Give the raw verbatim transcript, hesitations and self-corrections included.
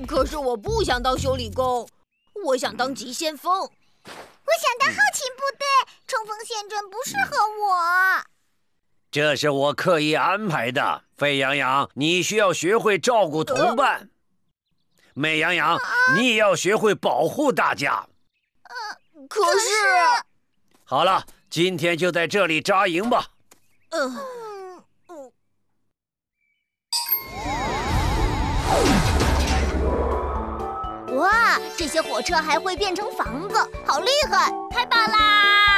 可是我不想当修理工，我想当急先锋。 我想当后勤部队，冲锋陷阵不适合我。 这是我刻意安排的。沸羊羊，你需要学会照顾同伴；呃、美羊羊，你也要学会保护大家。 呃，可是…… 好了，今天就在这里扎营吧。 嗯。 哇，这些火车还会变成房子，好厉害！ 太棒啦！